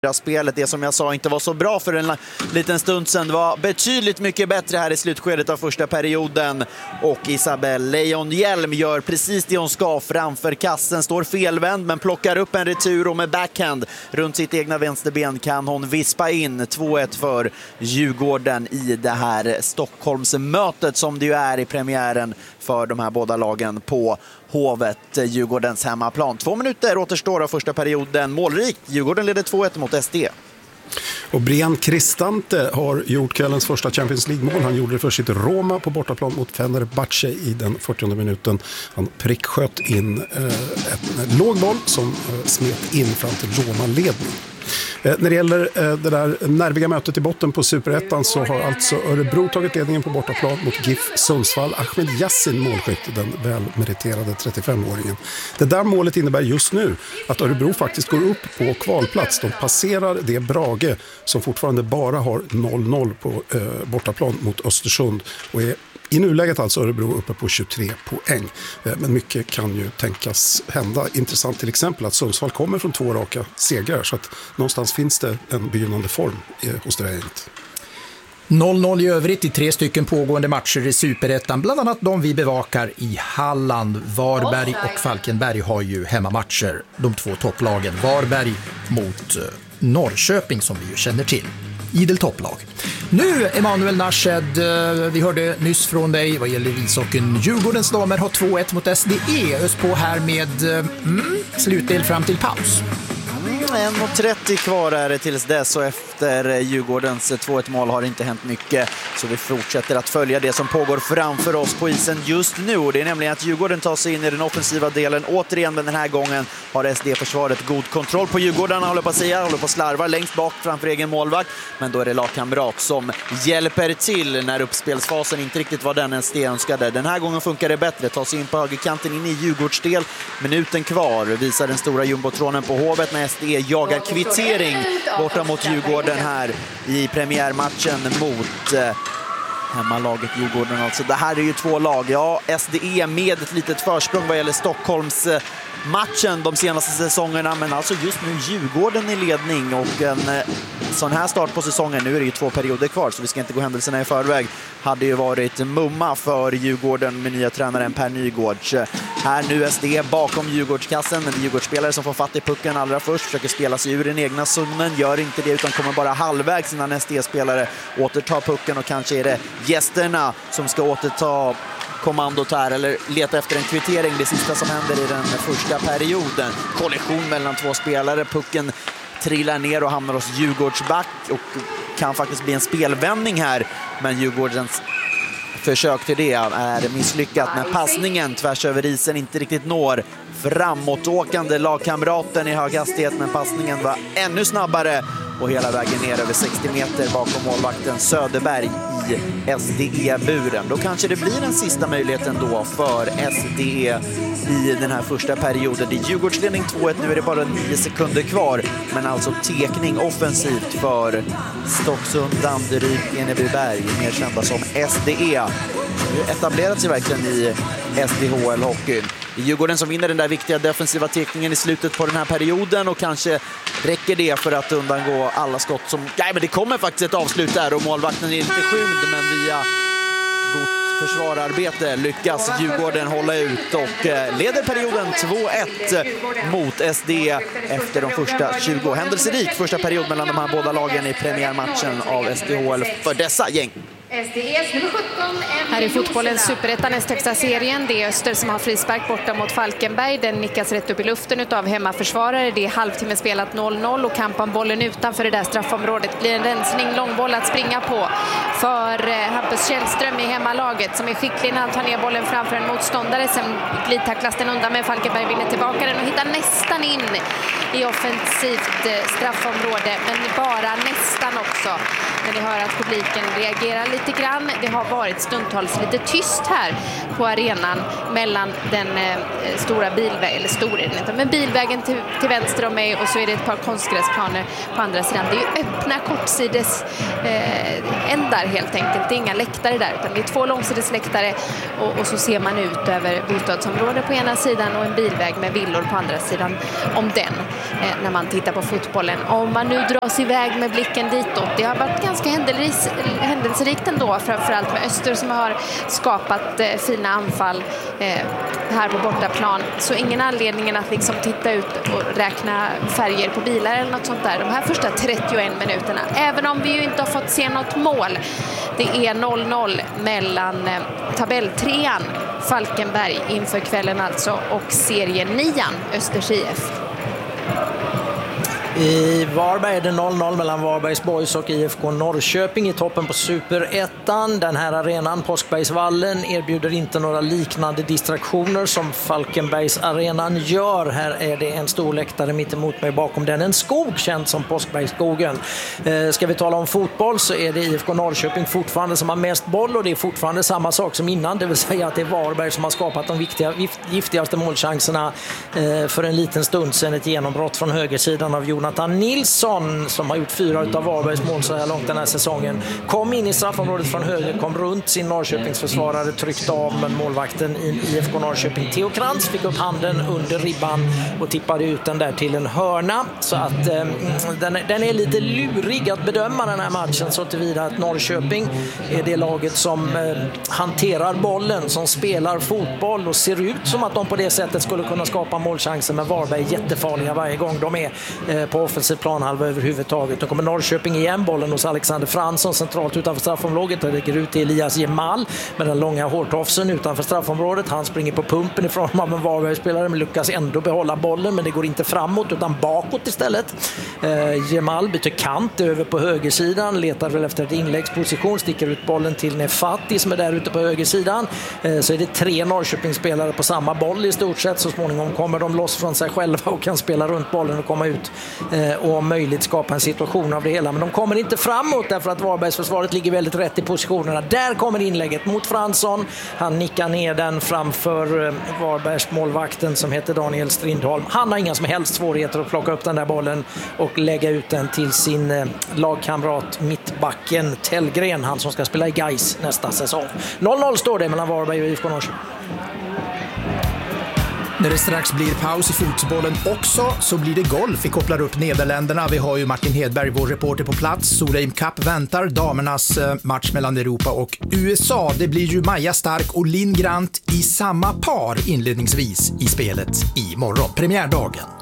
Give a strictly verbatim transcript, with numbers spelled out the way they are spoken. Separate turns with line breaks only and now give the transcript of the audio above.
Spelet, det som jag sa inte var så bra för en liten stund sedan, var betydligt mycket bättre här i slutskedet av första perioden. Och Isabelle Lejonhjelm gör precis det hon ska framför kassen, står felvänd men plockar upp en retur och med backhand runt sitt egna vänsterben kan hon vispa in två ett för Djurgården i det här Stockholmsmötet som det ju är i premiären för de här båda lagen på Hovet, Djurgårdens hemmaplan. Två minuter återstår av första perioden. Målrikt, Djurgården leder två ett mot S D.
Och Brian Cristante har gjort kvällens första Champions League-mål. Han gjorde det för sitt Roma på bortaplan mot Fenerbahce i den fyrtionde minuten. Han pricksköt in eh, en låg boll som eh, smet in fram till Roma-ledning. Eh, när det gäller eh, det där nerviga mötet i botten på Superettan så har alltså Örebro tagit ledningen på bortaplan mot GIF Sundsvall. Ahmed Yassin målskytt, den välmeriterade trettiofemåringen. Det där målet innebär just nu att Örebro faktiskt går upp på kvalplats. De passerar det Brage som fortfarande bara har noll noll på eh, bortaplan mot Östersund och är i nuläget alltså Örebro uppe på tjugotre poäng. Men mycket kan ju tänkas hända. Intressant till exempel att Sundsvall kommer från två raka segrar så att någonstans finns det en begynnande form hos det här gänget.
noll noll i övrigt i tre stycken pågående matcher i Superettan, bland annat de vi bevakar i Halland. Varberg och Falkenberg har ju hemmamatcher, de två topplagen. Varberg mot Norrköping som vi ju känner till. Idel topplag. Nu Emanuel Narshed, vi hörde nyss från dig vad gäller ishockeyn. Djurgårdens damer har två ett mot S D E. Ös på här med mm, slutdel fram till paus.
en trettio kvar är det tills dess och efter Djurgårdens två ett mål har det inte hänt mycket. Så vi fortsätter att följa det som pågår framför oss på isen just nu. Och det är nämligen att Djurgården tar sig in i den offensiva delen. Återigen, men den här gången har S D-försvaret god kontroll på Djurgården. Håller på att säga, håller på att slarva längst bak framför egen målvakt. Men då är det lagkamrat som hjälper till när uppspelsfasen inte riktigt var den S D önskade. Den här gången funkar det bättre. Tar sig in på högerkanten in i Djurgårdsdel. Minuten kvar visar den stora jumbotronen på Hovet när S D jagar kvittering borta mot Djurgården här i premiärmatchen mot eh, hemmalaget Djurgården. Alltså, det här är ju två lag. Ja, S D E med ett litet försprång vad gäller Stockholms eh, matchen de senaste säsongerna, men alltså just nu Djurgården i ledning och en eh, sån här start på säsongen. Nu är det ju två perioder kvar så vi ska inte gå händelserna i förväg. Hade ju varit mumma för Djurgården med nya tränaren Per Nygårds. Här nu S D bakom Djurgårdskassen, men det är Djurgårdsspelare som får fatt i pucken allra först, försöker spela sig ur den egna zonen, gör inte det utan kommer bara halvvägs innan S D-spelare återtar pucken och kanske är det gästerna som ska återta kommandot här eller leta efter en kvittering. Det sista som händer i den första perioden. Kollision mellan två spelare, pucken trillar ner och hamnar hos Djurgårdsback och kan faktiskt bli en spelvändning här, men Djurgårdens försök till det är misslyckat när passningen tvärs över isen inte riktigt når framåtåkande lagkamraten i hög hastighet, men passningen var ännu snabbare och hela vägen ner över sextio meter bakom målvakten Söderberg i S D E-buren. Då kanske det blir den sista möjligheten då för S D E i den här första perioden. Det är Djurgårdsledning två ett, nu är det bara nio sekunder kvar, men alltså tekning offensivt för Stocksund, Danderyd, Enebyberg, mer kända som S D E. Det etablerat sig verkligen i S D H L-hockeyn. Det är Djurgården som vinner den där viktiga defensiva tekningen i slutet på den här perioden och kanske räcker det för att undangå alla skott som... Nej, men det kommer faktiskt ett avslut där och målvakten är lite skymd, men via gott försvararbete lyckas Djurgården hålla ut och leder perioden två ett mot S D efter de första tjugo. Händelserik första period mellan de här båda lagen i premiärmatchen av S D H L för dessa gäng.
Här i fotbollens Superettan, näst högsta serien. Det är Öster som har frispark borta mot Falkenberg. Den nickas rätt upp i luften utav hemmaförsvarare. Det är halvtimme spelat noll noll och kamp om bollen utanför det där straffområdet. Blir en rensning, långboll att springa på för Hampus Källström i hemmalaget som är skicklig när han tar ner bollen framför en motståndare. Sen glidtacklas den undan, men Falkenberg vinner tillbaka den och hittar nästan in i offensivt straffområde, men bara nästan arenan också. Men ni hör att publiken reagerar lite grann. Det har varit stundtals lite tyst här på arenan mellan den eh, stora bilvägen, eller stor är den inte, men bilvägen till, till vänster om mig och så är det ett par konstgräsplaner på andra sidan. Det är ju öppna kortsides eh, ändar helt enkelt. Det är inga läktare där utan det är två långsidesläktare och, och så ser man ut över bostadsområdet på ena sidan och en bilväg med villor på andra sidan om den eh, när man tittar på fotbollen. Om man nu dras iväg med blicken ditåt, det har varit ganska händelserikt ändå, framförallt med Öster som har skapat eh, fina anfall eh, här på bortaplan. Så ingen anledning att liksom titta ut och räkna färger på bilar eller något sånt där. De här första trettioen minuterna, även om vi ju inte har fått se något mål. Det är noll noll mellan eh, tabelltrean Falkenberg inför kvällen alltså och serienian Östers I F.
I Varberg är det noll noll mellan Varbergs Boys och I F K Norrköping i toppen på Superettan. Den här arenan, Påskbergsvallen, erbjuder inte några liknande distraktioner som Falkenbergs arenan gör. Här är det en stor läktare mitt emot mig, bakom den en skog känd som Påskbergsskogen. Eh, ska vi tala om fotboll så är det I F K Norrköping fortfarande som har mest boll och det är fortfarande samma sak som innan. Det vill säga att det är Varberg som har skapat de viktiga, giftigaste målchanserna eh, för en liten stund sedan. Ett genombrott från högersidan av Jonathan Nilsson som har gjort fyra utav Varbergs mål så här långt den här säsongen. Kom in i straffområdet från höger, kom runt sin Norrköpings försvarare, tryckte av, men målvakten i I F K Norrköping Theo Krantz fick upp handen under ribban och tippade ut den där till en hörna. Så att eh, den, den är lite lurig att bedöma den här matchen, så tillvida att Norrköping är det laget som eh, hanterar bollen, som spelar fotboll och ser ut som att de på det sättet skulle kunna skapa målchanser, men Varberg är jättefarliga varje gång de är eh, på offensiv planhalva överhuvudtaget. Då kommer Norrköping igen, bollen hos Alexander Fransson centralt utanför straffområdet. Det ligger ut till Elias Jemal med den långa hårtofsen utanför straffområdet. Han springer på pumpen ifrån av en Varbergsspelare men lyckas ändå behålla bollen, men det går inte framåt utan bakåt istället. Eh, Jemal byter kant över på högersidan, letar väl efter ett inläggsposition, sticker ut bollen till Nefati som är där ute på högersidan. Eh, så är det tre Norrköpingsspelare på samma boll i stort sett. Så småningom kommer de loss från sig själva och kan spela runt bollen och komma ut och om möjligt skapa en situation av det hela, men de kommer inte framåt därför att Varbergs försvaret ligger väldigt rätt i positionerna. Där kommer inlägget mot Fransson, han nickar ner den framför Varbergs målvakten som heter Daniel Strindholm. Han har inga som helst svårigheter att plocka upp den där bollen och lägga ut den till sin lagkamrat mittbacken Tellgren, han som ska spela i Gais nästa säsong. noll noll står det mellan Varberg och I F K Norrköping.
När det strax blir paus i fotbollen också så blir det golf. Vi kopplar upp Nederländerna. Vi har ju Martin Hedberg, vår reporter på plats. Solheim Cup väntar, damernas match mellan Europa och U S A. Det blir ju Maja Stark och Linn Grant i samma par inledningsvis i spelet i morgon. Premiärdagen.